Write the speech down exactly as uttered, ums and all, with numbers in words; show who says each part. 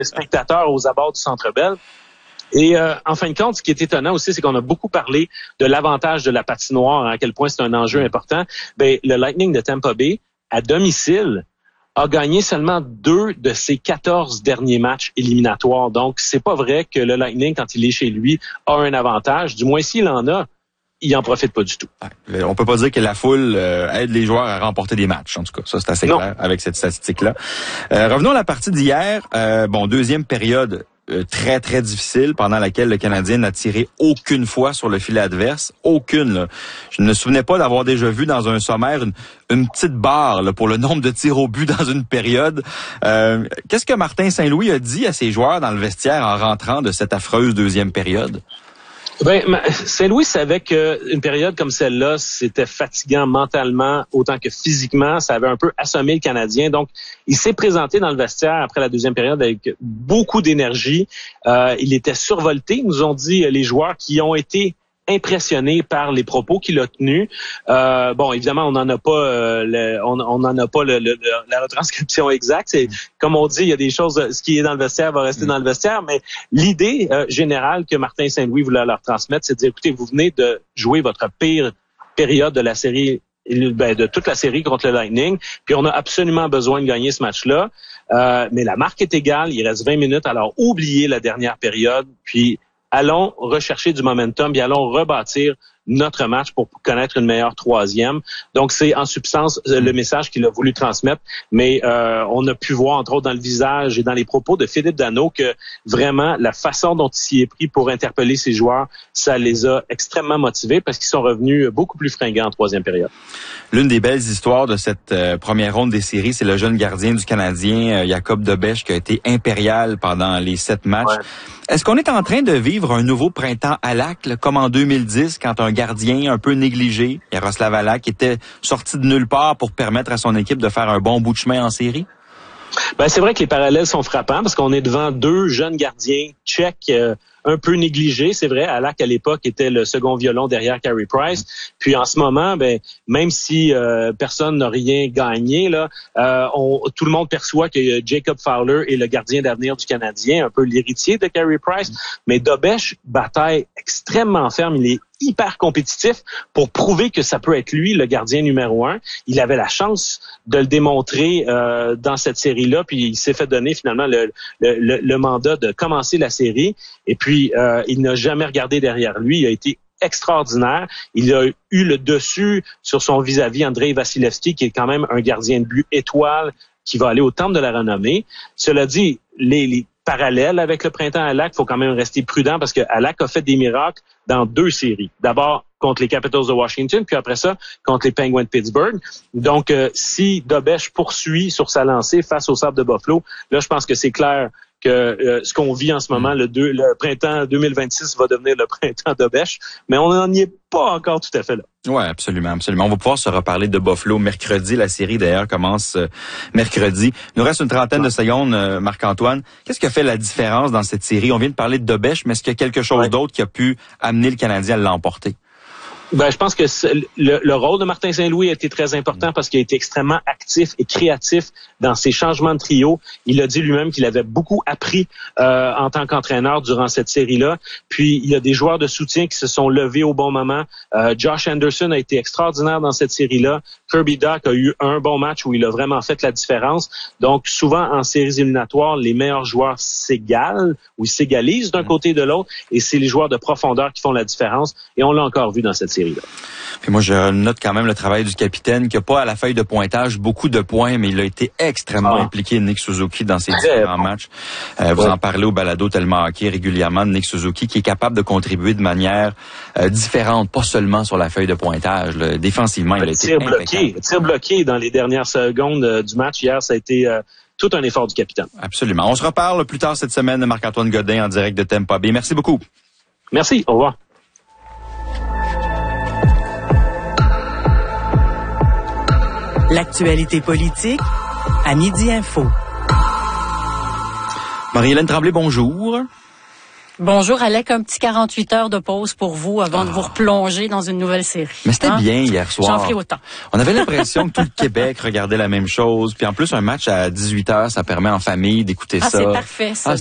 Speaker 1: spectateurs aux abords du Centre Bell. Et euh, en fin de compte, ce qui est étonnant aussi, c'est qu'on a beaucoup parlé de l'avantage de la patinoire, hein, à quel point c'est un enjeu important. Ben, le Lightning de Tampa Bay, à domicile, a gagné seulement deux de ses quatorze derniers matchs éliminatoires. Donc, c'est pas vrai que le Lightning, quand il est chez lui, a un avantage. Du moins, s'il en a, il en profite pas du tout.
Speaker 2: On peut pas dire que la foule euh, aide les joueurs à remporter des matchs. En tout cas, ça, c'est assez
Speaker 1: non.
Speaker 2: clair avec cette statistique-là. Euh, revenons à la partie d'hier. Euh, bon, deuxième période euh, très, très difficile pendant laquelle le Canadien n'a tiré aucune fois sur le filet adverse. Aucune. Là. Je ne me souvenais pas d'avoir déjà vu dans un sommaire une, une petite barre là, pour le nombre de tirs au but dans une période. Euh, qu'est-ce que Martin Saint-Louis a dit à ses joueurs dans le vestiaire en rentrant de cette affreuse deuxième période?
Speaker 1: Ben, Saint-Louis savait qu'une période comme celle-là, c'était fatigant mentalement autant que physiquement. Ça avait un peu assommé le Canadien. Donc, il s'est présenté dans le vestiaire après la deuxième période avec beaucoup d'énergie. Euh, il était survolté, nous ont dit les joueurs qui ont été impressionné par les propos qu'il a tenus. Euh, bon, évidemment, on n'en a pas, euh, le, on n'en a pas le, le, la retranscription exacte. C'est comme on dit, il y a des choses. Ce qui est dans le vestiaire va rester dans le vestiaire. Mais l'idée euh, générale que Martin Saint-Louis voulait leur transmettre, c'est de dire, écoutez, vous venez de jouer votre pire période de la série, ben, de toute la série contre le Lightning, puis on a absolument besoin de gagner ce match-là. Euh, mais la marque est égale. Il reste vingt minutes. Alors oubliez la dernière période, puis allons rechercher du momentum, puis allons rebâtir notre match pour connaître une meilleure troisième. Donc, c'est en substance le message qu'il a voulu transmettre. Mais euh, on a pu voir, entre autres, dans le visage et dans les propos de Philippe Danault que vraiment, la façon dont il s'y est pris pour interpeller ses joueurs, ça les a extrêmement motivés parce qu'ils sont revenus beaucoup plus fringants en troisième période.
Speaker 2: L'une des belles histoires de cette euh, première ronde des séries, c'est le jeune gardien du Canadien, euh, Jacob Dobeš, qui a été impérial pendant les sept matchs. Ouais. Est-ce qu'on est en train de vivre un nouveau printemps Halak, là, comme en deux mille dix, quand un gardien un peu négligé, Jaroslav Halak, était sorti de nulle part pour permettre à son équipe de faire un bon bout de chemin en série?
Speaker 1: Ben, c'est vrai que les parallèles sont frappants parce qu'on est devant deux jeunes gardiens tchèques euh, un peu négligés. C'est vrai, Halak, à l'époque, était le second violon derrière Carey Price. Puis en ce moment, ben même si euh, personne n'a rien gagné, là, euh, on, tout le monde perçoit que Jacob Fowler est le gardien d'avenir du Canadien, un peu l'héritier de Carey Price. Mais Dobeš bataille extrêmement ferme. Il est hyper compétitif pour prouver que ça peut être lui le gardien numéro un. Il avait la chance de le démontrer euh, dans cette série-là, puis il s'est fait donner finalement le, le, le, le mandat de commencer la série. Et puis, euh, il n'a jamais regardé derrière lui. Il a été extraordinaire. Il a eu le dessus sur son vis-à-vis Andrei Vasilevskiy, qui est quand même un gardien de but étoile qui va aller au temple de la renommée. Cela dit, les, les parallèles avec le printemps Halak, il faut quand même rester prudent parce que Halak a fait des miracles dans deux séries. D'abord contre les Capitals de Washington, puis après ça, contre les Penguins de Pittsburgh. Donc, euh, si Dobeš poursuit sur sa lancée face au Sabres de Buffalo, là, je pense que c'est clair que euh, ce qu'on vit en ce moment, le, deux, le printemps deux mille vingt-six va devenir le printemps Dobeš, mais on n'en y est pas encore tout à fait là.
Speaker 2: Oui, absolument, absolument. On va pouvoir se reparler de Buffalo mercredi. La série, d'ailleurs, commence euh, mercredi. Il nous reste une trentaine de secondes, euh, Marc-Antoine. Qu'est-ce qui a fait la différence dans cette série? On vient de parler de Dobeš, mais est-ce qu'il y a quelque chose ouais. d'autre qui a pu amener le Canadien à l'emporter?
Speaker 1: Ben, je pense que le, le rôle de Martin Saint-Louis a été très important parce qu'il a été extrêmement actif et créatif dans ses changements de trio. Il a dit lui-même qu'il avait beaucoup appris euh, en tant qu'entraîneur durant cette série-là. Puis, il y a des joueurs de soutien qui se sont levés au bon moment. Euh, Josh Anderson a été extraordinaire dans cette série-là. Kirby Dach a eu un bon match où il a vraiment fait la différence. Donc, souvent, en séries éliminatoires, les meilleurs joueurs s'égalent ou s'égalisent d'un côté et de l'autre. Et c'est les joueurs de profondeur qui font la différence. Et on l'a encore vu dans cette série.
Speaker 2: Puis moi, je note quand même le travail du capitaine qui n'a pas à la feuille de pointage beaucoup de points, mais il a été extrêmement ah. impliqué, Nick Suzuki, dans ses différents bon. matchs. Euh, vous ouais. en parlez au balado tellement hockey régulièrement de Nick Suzuki, qui est capable de contribuer de manière euh, différente, pas seulement sur la feuille de pointage. Là. Défensivement, il a été
Speaker 1: tir bloqué, tir bloqué dans les dernières secondes euh, du match hier, ça a été euh, tout un effort du capitaine.
Speaker 2: Absolument. On se reparle plus tard cette semaine de Marc-Antoine Godin en direct de Tampa Bay. Merci beaucoup.
Speaker 1: Merci. Au revoir.
Speaker 3: L'actualité politique à Midi Info.
Speaker 2: Marie-Hélène Tremblay, bonjour.
Speaker 4: Bonjour Alec, un petit quarante-huit heures de pause pour vous avant ah. de vous replonger dans une nouvelle série.
Speaker 2: Mais c'était hein? bien hier soir.
Speaker 4: J'en ferai autant.
Speaker 2: On avait l'impression que tout le Québec regardait la même chose. Puis en plus, un match à dix-huit heures, ça permet en famille d'écouter
Speaker 4: ah,
Speaker 2: ça.
Speaker 4: C'est parfait ça.
Speaker 2: Ah,